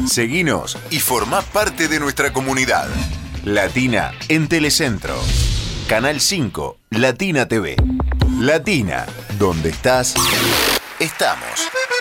Seguinos y formá parte de nuestra comunidad. Latina en Telecentro. Canal 5, Latina TV. Latina, donde estás, estamos.